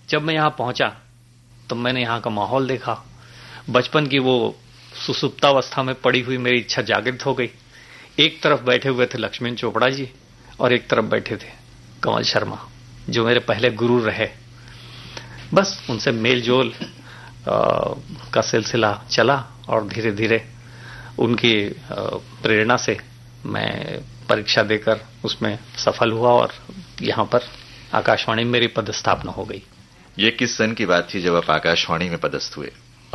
जब मैं यहाँ पहुंचा तो मैंने यहाँ का माहौल देखा। बचपन की वो सुसुप्तावस्था में पड़ी हुई मेरी इच्छा जागृत हो गई। एक तरफ बैठे हुए थे लक्ष्मण चोपड़ा जी और एक तरफ बैठे थे कमल शर्मा, जो मेरे पहले गुरु रहे। बस उनसे मेल जोल का सिलसिला चला और धीरे धीरे उनकी प्रेरणा से मैं परीक्षा देकर उसमें सफल हुआ और यहाँ पर आकाशवाणी में मेरी पदस्थापना हो गई। ये किस सन की बात थी जब आप आकाशवाणी में पदस्थ हुए?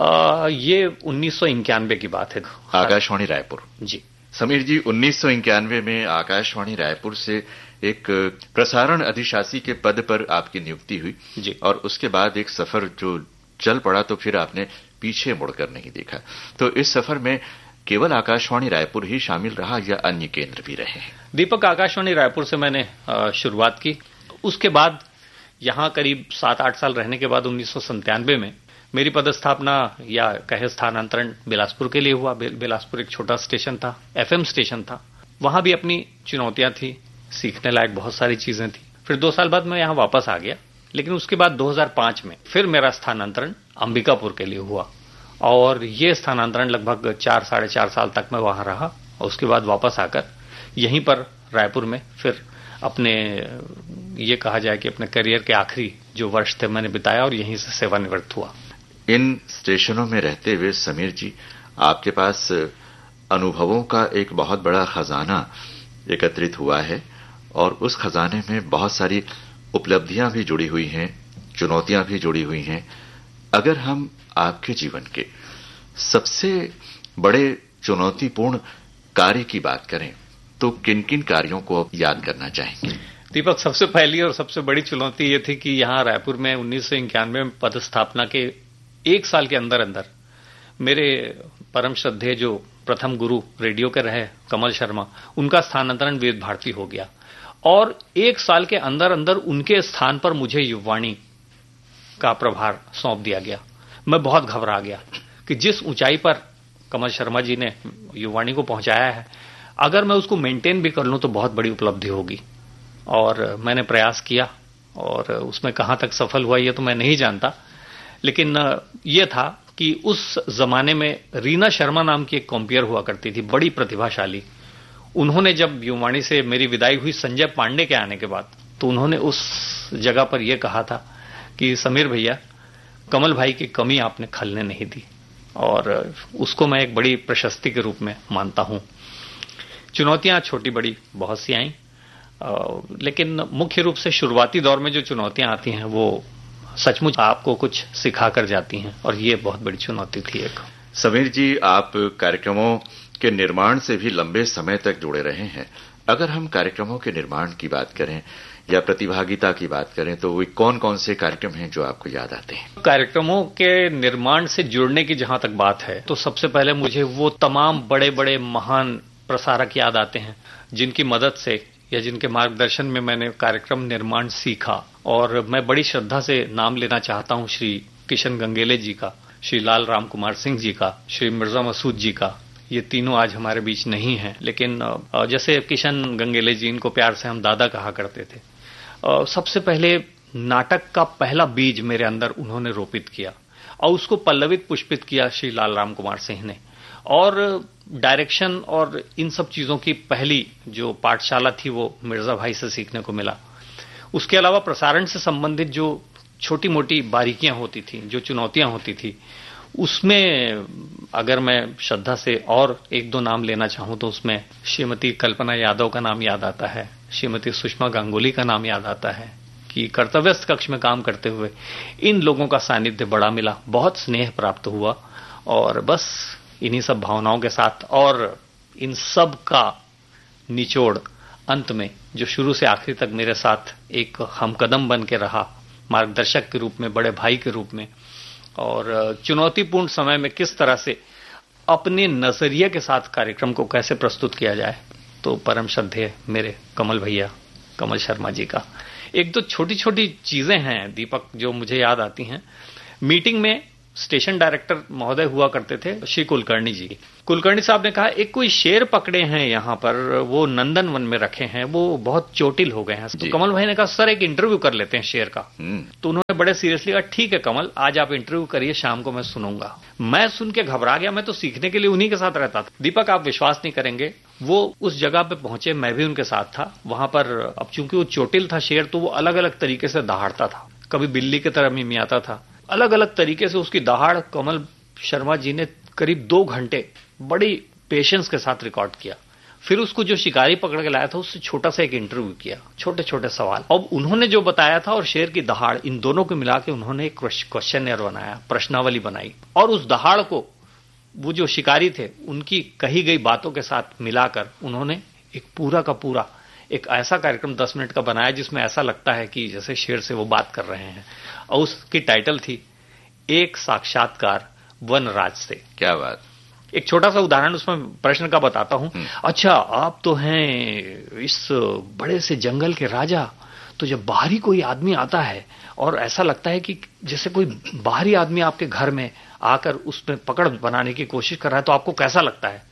ये 1991 की बात है। आकाशवाणी रायपुर। जी समीर जी, 1991 में आकाशवाणी रायपुर से एक प्रसारण अधिशासी के पद पर आपकी नियुक्ति हुई जी। और उसके बाद एक सफर जो चल पड़ा तो फिर आपने पीछे मुड़कर नहीं देखा। तो इस सफर में केवल आकाशवाणी रायपुर ही शामिल रहा या अन्य केंद्र भी रहे? दीपक, आकाशवाणी रायपुर से मैंने शुरुआत की। उसके बाद यहाँ करीब 7-8 साल रहने के बाद 1997 में मेरी पदस्थापना या कहे स्थानांतरण बिलासपुर के लिए हुआ। बिलासपुर एक छोटा स्टेशन था, एफएम स्टेशन था। वहां भी अपनी चुनौतियां थी, सीखने लायक बहुत सारी चीजें थी। फिर 2 साल बाद मैं यहाँ वापस आ गया, लेकिन उसके बाद 2005 में फिर मेरा स्थानांतरण अंबिकापुर के लिए हुआ और ये स्थानांतरण लगभग 4-4.5 साल तक मैं वहां रहा और उसके बाद वापस आकर यहीं पर रायपुर में फिर अपने, ये कहा जाए कि अपने करियर के आखिरी जो वर्ष थे मैंने बिताया और यहीं से सेवानिवृत्त हुआ। इन स्टेशनों में रहते हुए समीर जी, आपके पास अनुभवों का एक बहुत बड़ा खजाना एकत्रित हुआ है और उस खजाने में बहुत सारी उपलब्धियां भी जुड़ी हुई हैं, चुनौतियां भी जुड़ी हुई हैं। अगर हम आपके जीवन के सबसे बड़े चुनौतीपूर्ण कार्य की बात करें तो किन किन कार्यों को आप याद करना चाहेंगे? दीपक, सबसे पहली और सबसे बड़ी चुनौती ये थी कि यहाँ रायपुर में 1991 में पदस्थापना के 1 साल के अंदर अंदर मेरे परम श्रद्धेय जो प्रथम गुरु रेडियो के रहे कमल शर्मा, उनका स्थानांतरण वेद भारती हो गया और 1 साल के अंदर अंदर उनके स्थान पर मुझे युववाणी का प्रभार सौंप दिया गया। मैं बहुत घबरा गया कि जिस ऊंचाई पर कमल शर्मा जी ने युववाणी को पहुंचाया है, अगर मैं उसको मेंटेन भी कर लूं तो बहुत बड़ी उपलब्धि होगी। और मैंने प्रयास किया और उसमें कहां तक सफल हुआ ये तो मैं नहीं जानता, लेकिन ये था कि उस जमाने में रीना शर्मा नाम की एक कॉम्पियर हुआ करती थी, बड़ी प्रतिभाशाली। उन्होंने जब युववाणी से मेरी विदाई हुई संजय पांडे के आने के बाद, तो उन्होंने उस जगह पर यह कहा था कि समीर भैया, कमल भाई की कमी आपने खलने नहीं दी और उसको मैं एक बड़ी प्रशस्ति के रूप में मानता हूं। चुनौतियां छोटी बड़ी बहुत सी आईं, लेकिन मुख्य रूप से शुरुआती दौर में जो चुनौतियां आती हैं वो सचमुच आपको कुछ सिखा कर जाती हैं और ये बहुत बड़ी चुनौती थी एक। समीर जी, आप कार्यक्रमों के निर्माण से भी लंबे समय तक जुड़े रहे हैं। अगर हम कार्यक्रमों के निर्माण की बात करें या प्रतिभागिता की बात करें तो वो कौन कौन से कार्यक्रम हैं जो आपको याद आते हैं? कार्यक्रमों के निर्माण से जुड़ने की जहां तक बात है तो सबसे पहले मुझे वो तमाम बड़े बड़े महान प्रसारक याद आते हैं जिनकी मदद से या जिनके मार्गदर्शन में मैंने कार्यक्रम निर्माण सीखा। और मैं बड़ी श्रद्धा से नाम लेना चाहता हूं श्री किशन गंगेले जी का, श्री लाल राम कुमार सिंह जी का, श्री मिर्जा मसूद जी का। ये तीनों आज हमारे बीच नहीं हैं, लेकिन जैसे किशन गंगेले जी, इनको प्यार से हम दादा कहा करते थे। सबसे पहले नाटक का पहला बीज मेरे अंदर उन्होंने रोपित किया और उसको पल्लवित पुष्पित किया श्री लाल राम कुमार सिंह ने। और डायरेक्शन और इन सब चीजों की पहली जो पाठशाला थी वो मिर्जा भाई से सीखने को मिला। उसके अलावा प्रसारण से संबंधित जो छोटी मोटी बारीकियां होती थी, जो चुनौतियां होती थी, उसमें अगर मैं श्रद्धा से और 1-2 नाम लेना चाहूं तो उसमें श्रीमती कल्पना यादव का नाम याद आता है, श्रीमती सुषमा गांगुली का नाम याद आता है कि कर्तव्यस्थ कक्ष में काम करते हुए इन लोगों का सानिध्य बड़ा मिला, बहुत स्नेह प्राप्त हुआ। और बस इन्हीं सब भावनाओं के साथ और इन सब का निचोड़ अंत में जो शुरू से आखिरी तक मेरे साथ एक हमकदम बन के रहा, मार्गदर्शक के रूप में, बड़े भाई के रूप में, और चुनौतीपूर्ण समय में किस तरह से अपने नजरिए के साथ कार्यक्रम को कैसे प्रस्तुत किया जाए, तो परम श्रद्धेय मेरे कमल भैया, कमल शर्मा जी का। 1-2 छोटी छोटी चीजें हैं दीपक जो मुझे याद आती हैं। मीटिंग में स्टेशन डायरेक्टर महोदय हुआ करते थे श्री कुलकर्णी जी। कुलकर्णी साहब ने कहा एक कोई शेर पकड़े हैं यहाँ पर, वो नंदन वन में रखे हैं, वो बहुत चोटिल हो गए हैं। तो कमल भाई ने कहा सर एक इंटरव्यू कर लेते हैं शेर का। तो उन्होंने बड़े सीरियसली कहा ठीक है कमल, आज आप इंटरव्यू करिए, शाम को मैं सुनूंगा। मैं सुन के घबरा गया, मैं तो सीखने के लिए उन्हीं के साथ रहता था। दीपक आप विश्वास नहीं करेंगे, वो उस जगह पे पहुंचे, मैं भी उनके साथ था वहां पर। अब चूंकि वो चोटिल था शेर, तो वो अलग अलग तरीके से दहाड़ता था, कभी बिल्ली की तरह मिमियाता था, अलग अलग तरीके से उसकी दहाड़ कमल शर्मा जी ने करीब 2 घंटे बड़ी पेशेंस के साथ रिकॉर्ड किया। फिर उसको जो शिकारी पकड़ के लाया था उससे छोटा सा एक इंटरव्यू किया, छोटे छोटे सवाल। अब उन्होंने जो बताया था और शेर की दहाड़, इन दोनों को मिला के उन्होंने एक क्वेश्चनर बनाया, प्रश्नावली बनाई, और उस दहाड़ को वो जो शिकारी थे उनकी कही गई बातों के साथ मिलाकर उन्होंने एक पूरा का पूरा एक ऐसा कार्यक्रम 10 मिनट का बनाया जिसमें ऐसा लगता है कि जैसे शेर से वो बात कर रहे हैं। और उसकी टाइटल थी एक साक्षात्कार वनराज से। क्या बात। एक छोटा सा उदाहरण उसमें प्रश्न का बताता हूं। अच्छा, आप तो हैं इस बड़े से जंगल के राजा, तो जब बाहरी कोई आदमी आता है और ऐसा लगता है कि जैसे कोई बाहरी आदमी आपके घर में आकर उसमें पकड़ बनाने की कोशिश कर रहा है, तो आपको कैसा लगता है?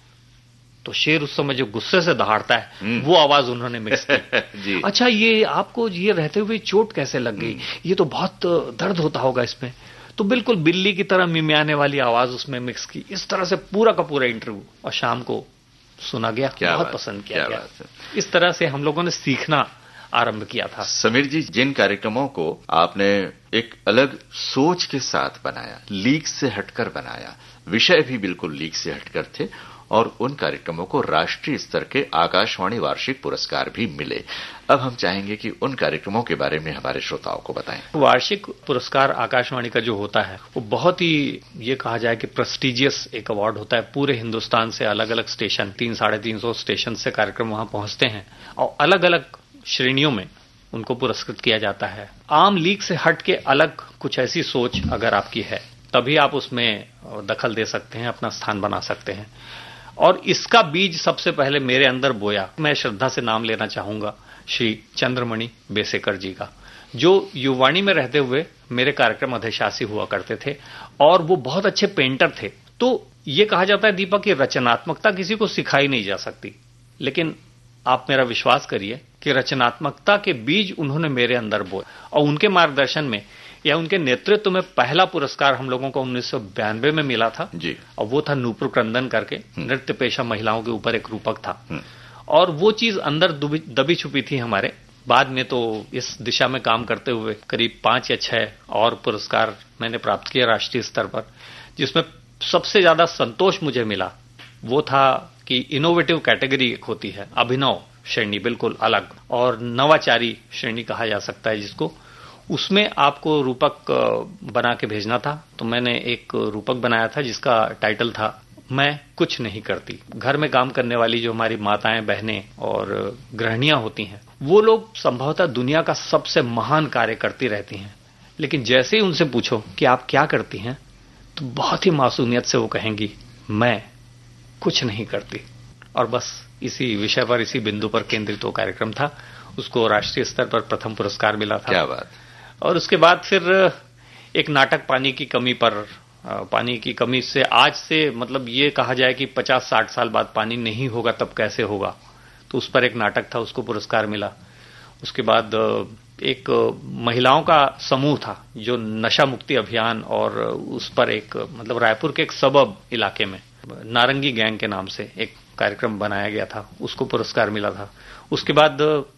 तो शेर उस समय जो गुस्से से दहाड़ता है वो आवाज उन्होंने मिक्स की। अच्छा, ये आपको ये रहते हुए चोट कैसे लग गई? ये तो बहुत दर्द होता होगा इसमें। तो बिल्कुल बिल्ली की तरह मिमियाने वाली आवाज उसमें मिक्स की। इस तरह से पूरा का पूरा इंटरव्यू और शाम को सुना गया, बहुत पसंद किया गया। इस तरह से हम लोगों ने सीखना आरंभ किया था। समीर जी, जिन कार्यक्रमों को आपने एक अलग सोच के साथ बनाया, लीक से हटकर बनाया, विषय भी बिल्कुल लीक से हटकर थे, और उन कार्यक्रमों को राष्ट्रीय स्तर के आकाशवाणी वार्षिक पुरस्कार भी मिले। अब हम चाहेंगे कि उन कार्यक्रमों के बारे में हमारे श्रोताओं को बताएं। वार्षिक पुरस्कार आकाशवाणी का जो होता है वो बहुत ही, ये कहा जाए कि प्रेस्टिजियस एक अवार्ड होता है। पूरे हिंदुस्तान से अलग अलग स्टेशन, 300-350 स्टेशन से कार्यक्रम वहां पहुंचते हैं और अलग अलग श्रेणियों में उनको पुरस्कृत किया जाता है। आम लीक से हट के अलग कुछ ऐसी सोच अगर आपकी है, तभी आप उसमें दखल दे सकते हैं, अपना स्थान बना सकते हैं। और इसका बीज सबसे पहले मेरे अंदर बोया, मैं श्रद्धा से नाम लेना चाहूंगा श्री चंद्रमणि बेसेकर जी का, जो युवाणी में रहते हुए मेरे कार्यक्रम अधिशासी हुआ करते थे और वो बहुत अच्छे पेंटर थे। तो ये कहा जाता है दीपक कि रचनात्मकता किसी को सिखाई नहीं जा सकती, लेकिन आप मेरा विश्वास करिए कि रचनात्मकता के बीज उन्होंने मेरे अंदर बोए और उनके मार्गदर्शन में या उनके नेतृत्व में पहला पुरस्कार हम लोगों को 1992 में मिला था जी। और वो था नूपुर क्रंदन करके, नृत्य पेशा महिलाओं के ऊपर एक रूपक था। और वो चीज अंदर दबी छुपी थी हमारे। बाद में तो इस दिशा में काम करते हुए करीब 5 या 6 और पुरस्कार मैंने प्राप्त किए राष्ट्रीय स्तर पर, जिसमें सबसे ज्यादा संतोष मुझे मिला वो था कि इनोवेटिव कैटेगरी एक होती है, अभिनव श्रेणी बिल्कुल अलग, और नवाचारी श्रेणी कहा जा सकता है जिसको, उसमें आपको रूपक बना के भेजना था। तो मैंने एक रूपक बनाया था जिसका टाइटल था मैं कुछ नहीं करती। घर में काम करने वाली जो हमारी माताएं, बहनें और गृहिणियां होती हैं, वो लोग संभवतः दुनिया का सबसे महान कार्य करती रहती हैं, लेकिन जैसे ही उनसे पूछो कि आप क्या करती हैं, तो बहुत ही मासूमियत से वो कहेंगी मैं कुछ नहीं करती। और बस इसी विषय पर, इसी बिंदु पर केंद्रित वो कार्यक्रम था। उसको राष्ट्रीय स्तर पर प्रथम पुरस्कार मिला था। क्या बात। और उसके बाद फिर एक नाटक पानी की कमी पर, पानी की कमी से आज से मतलब ये कहा जाए कि 50-60 साल बाद पानी नहीं होगा तब कैसे होगा, तो उस पर एक नाटक था, उसको पुरस्कार मिला। उसके बाद एक महिलाओं का समूह था जो नशा मुक्ति अभियान, और उस पर एक मतलब रायपुर के एक सबब इलाके में नारंगी गैंग के नाम से एक कार्यक्रम बनाया गया था, उसको पुरस्कार मिला था। उसके बाद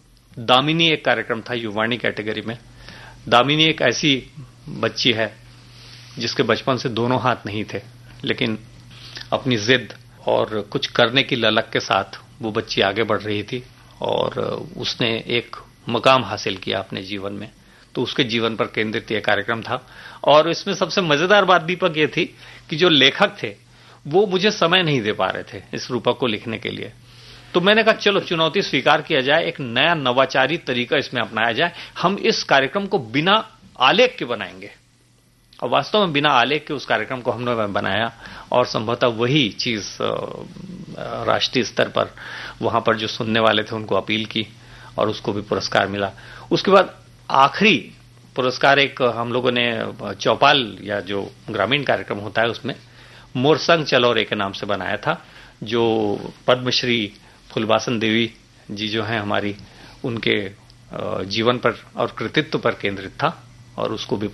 दामिनी एक कार्यक्रम था युवाणी कैटेगरी में। दामिनी एक ऐसी बच्ची है जिसके बचपन से दोनों हाथ नहीं थे, लेकिन अपनी जिद और कुछ करने की ललक के साथ वो बच्ची आगे बढ़ रही थी और उसने एक मकाम हासिल किया अपने जीवन में। तो उसके जीवन पर केंद्रित यह कार्यक्रम था। और इसमें सबसे मजेदार बात दीपक ये थी कि जो लेखक थे वो मुझे समय नहीं दे पा रहे थे इस रूपक को लिखने के लिए। तो मैंने कहा चलो चुनौती स्वीकार किया जाए, एक नया नवाचारी तरीका इसमें अपनाया जाए। हम इस कार्यक्रम को बिना आलेख के बनाएंगे। और वास्तव में बिना आलेख के उस कार्यक्रम को हमने बनाया और संभवतः वही चीज राष्ट्रीय स्तर पर वहां पर जो सुनने वाले थे उनको अपील की और उसको भी पुरस्कार मिला। उसके बाद आखिरी पुरस्कार एक हम लोगों ने चौपाल या जो ग्रामीण कार्यक्रम होता है उसमें मोरसंग चलौरे के नाम से बनाया था, जो पद्मश्री फुलबासन देवी जी जो हैं हमारी, उनके जीवन पर और कृतित्व पर केंद्रित था और उसको भी